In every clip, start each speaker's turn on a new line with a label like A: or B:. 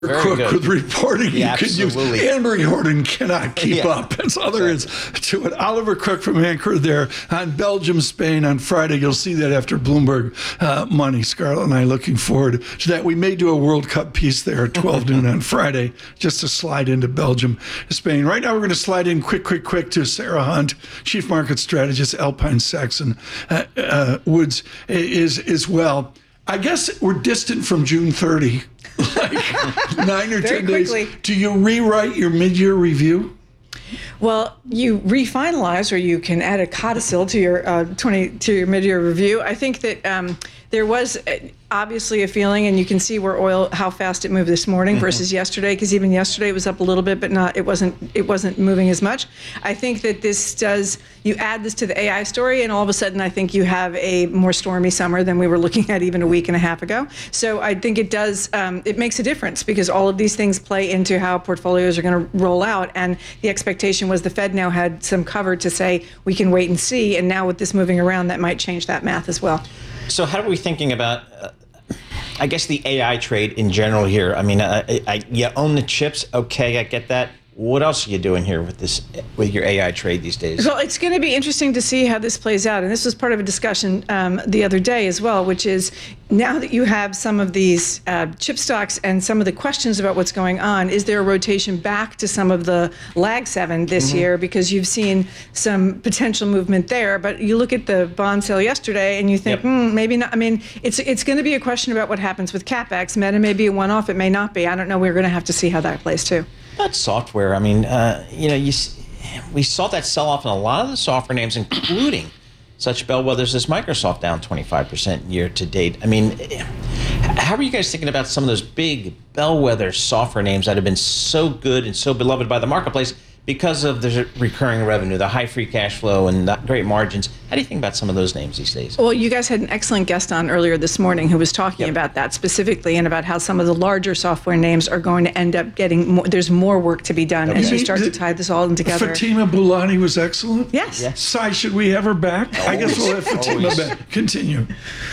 A: Very good
B: with reporting
A: Yeah,
B: you could use.
A: absolutely.
B: Anne-Marie Horton cannot keep
A: Yeah,
B: up. That's all there is to it. Oliver Crook from Anchor there on Belgium, Spain on Friday. You'll see that after Bloomberg Money. Scarlett and I looking forward to that. We may do a World Cup piece there at 12 noon on Friday just to slide into Belgium, Spain. Right now we're going to slide in quick to Sarah Hunt, Chief Market Strategist, Alpine Saxon Woods is as well. I guess we're distant from June 30. Like 9 or 10 days. Do you rewrite your mid-year review?
C: Well, you refinalize, or you can add a codicil to your to your mid-year review. I think that there was obviously a feeling, and you can see where oil, how fast it moved this morning versus yesterday, because even yesterday it was up a little bit, but not, it wasn't moving as much. I think that you add this to the AI story, and all of a sudden I think you have a more stormy summer than we were looking at even a week and a half ago. So I think it does, it makes a difference, because all of these things play into how portfolios are going to roll out, and the expectation was the Fed now had some cover to say we can wait and see, and now with this moving around, that might change that math as well.
A: So how are we thinking about, I guess, the AI trade in general here? I mean, you own the chips. Okay, I get that. What else are you doing here with your AI trade these days?
C: Well, it's going to be interesting to see how this plays out. And this was part of a discussion the other day as well, which is now that you have some of these chip stocks and some of the questions about what's going on, is there a rotation back to some of the Lag 7 this year? Because you've seen some potential movement there. But you look at the bond sale yesterday and you think, maybe not. I mean, it's going to be a question about what happens with CapEx. Meta may be a one-off. It may not be. I don't know. We're going to have to see how that plays too.
A: About software, I mean, we saw that sell-off in a lot of the software names, including such bellwethers as Microsoft, down 25% year to date. I mean, how are you guys thinking about some of those big bellwether software names that have been so good and so beloved by the marketplace because of the recurring revenue, the high free cash flow, and the great margins? How do you think about some of those names these days?
C: Well, you guys had an excellent guest on earlier this morning who was talking about that specifically, and about how some of the larger software names are going to end up getting more, there's more work to be done as we start to tie this all in together.
B: Fatima Boulani was excellent.
C: Yes.
B: Sai, should we have her back? I guess we'll have Fatima back. Continue.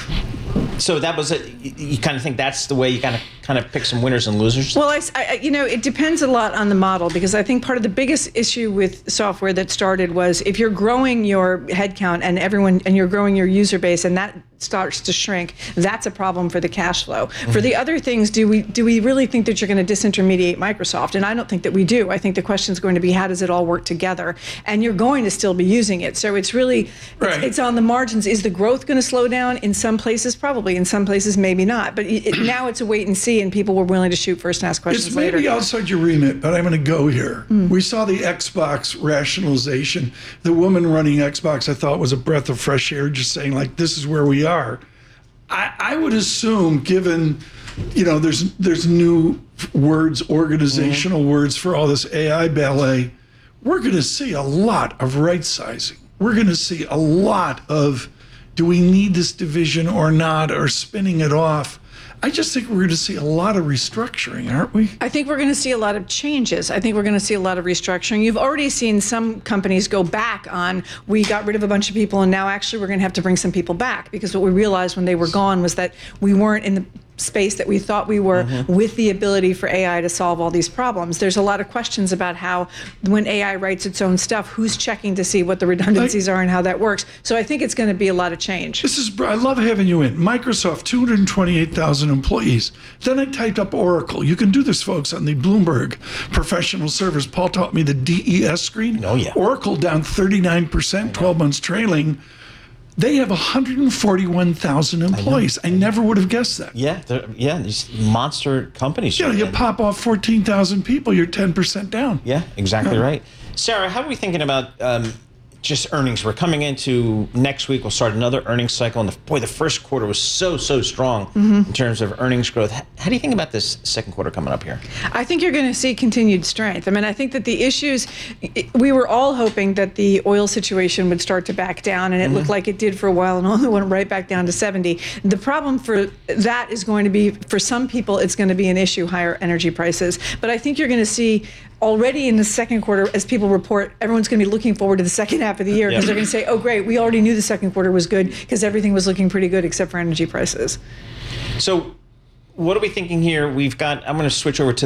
A: So that was it. You kind of think that's the way you kind of pick some winners and losers?
C: Well, it depends a lot on the model, because I think part of the biggest issue with software that started was if you're growing your headcount and you're growing your user base, and that starts to shrink, that's a problem for the cash flow. For the other things, do we really think that you're going to disintermediate Microsoft? And I don't think that we do. I think the question is going to be, how does it all work together? And you're going to still be using it. So it's really, it's on the margins. Is the growth going to slow down? In some places, probably. In some places, maybe not. But now it's a wait and see, and people were willing to shoot first and ask questions later.
B: It's maybe outside your remit, but I'm going to go here. We saw the Xbox rationalization. The woman running Xbox, I thought, was a breath of fresh air, just saying, like, this is where we are. I would assume, given, there's new words, organizational words for all this AI ballet, we're going to see a lot of right sizing. We're going to see a lot of, do we need this division or not, or spinning it off? I just think we're going to see a lot of restructuring, aren't we?
C: I think we're going to see a lot of changes. I think we're going to see a lot of restructuring. You've already seen some companies go back on, we got rid of a bunch of people, and now actually we're going to have to bring some people back, because what we realized when they were gone was that we weren't in the space that we thought we were with the ability for AI to solve all these problems. There's a lot of questions about how, when AI writes its own stuff, who's checking to see what the redundancies are and how that works. So I think it's going to be a lot of change.
B: I love having you in. Microsoft, 228,000 employees. Then I typed up Oracle. You can do this, folks, on the Bloomberg professional servers. Paul taught me the DES screen.
A: Oh, yeah.
B: Oracle down 39%, 12 months trailing. They have 141,000 employees. I never would have guessed that.
A: Yeah, these monster companies.
B: You pop off 14,000 people, you're 10% down.
A: Yeah, exactly right. Sarah, how are we thinking about just earnings? We're coming into next week. We'll start another earnings cycle. And the first quarter was so strong in terms of earnings growth. How do you think about this second quarter coming up here?
C: I think you're going to see continued strength. I mean, I think that the issues, we were all hoping that the oil situation would start to back down, and it looked like it did for a while, and only went right back down to 70. The problem for that is going to be, for some people, it's going to be an issue, higher energy prices. But I think you're going to see already in the second quarter, as people report, everyone's going to be looking forward to the second half of the year, because they're going to say, oh, great, we already knew the second quarter was good because everything was looking pretty good except for energy prices.
A: So what are we thinking here? I'm going to switch over to